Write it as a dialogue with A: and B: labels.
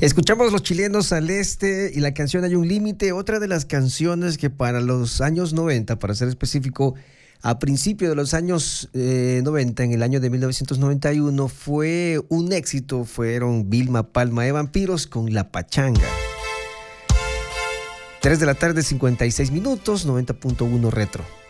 A: Escuchamos Los Chilenos al Este y la canción Hay un Límite, otra de las canciones que para los años 90, para ser específico, a principios de los años 90, en el año de 1991, fue un éxito. Fueron Vilma Palma de Vampiros con La Pachanga. 3 de la tarde, 56 minutos, 90.1 Retro.